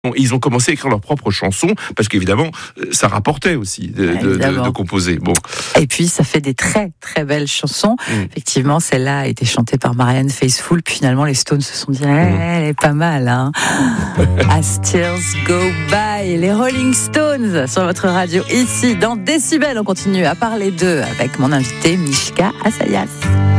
Ils ont commencé à écrire leurs propres chansons parce qu'évidemment, ça rapportait aussi de composer. Bon. Et puis, ça fait des très, très belles chansons. Effectivement, celle-là a été chantée par Marianne Faithfull. Puis finalement, les Stones se sont dit, elle est pas mal, hein. As Tears Go By, les Rolling Stones sur votre radio. Ici, dans Décibel, on continue à parler d'eux avec mon invité Mishka Assayas.